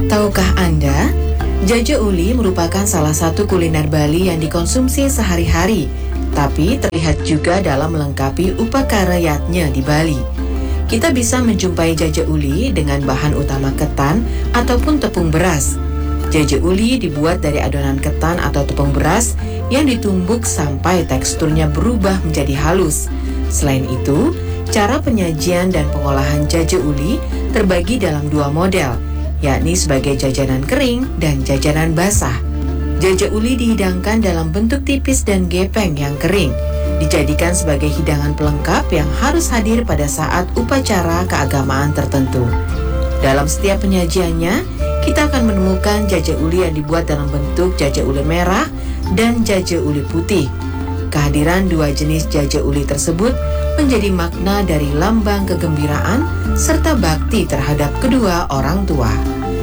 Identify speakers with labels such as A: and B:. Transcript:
A: Tahukah Anda, jaja uli merupakan salah satu kuliner Bali yang dikonsumsi sehari-hari, tapi terlihat juga dalam melengkapi upakarayatnya di Bali. Kita bisa menjumpai jaja uli dengan bahan utama ketan ataupun tepung beras. Jaja uli dibuat dari adonan ketan atau tepung beras yang ditumbuk sampai teksturnya berubah menjadi halus. Selain itu, cara penyajian dan pengolahan jaja uli terbagi dalam dua model, yakni sebagai jajanan kering dan jajanan basah. Jaja uli dihidangkan dalam bentuk tipis dan gepeng yang kering, dijadikan sebagai hidangan pelengkap yang harus hadir pada saat upacara keagamaan tertentu. Dalam setiap penyajiannya, kita akan menemukan jaja uli yang dibuat dalam bentuk jaja uli merah dan jaja uli putih. Kehadiran dua jenis jaja uli tersebut menjadi makna dari lambang kegembiraan serta bakti terhadap kedua orang tua.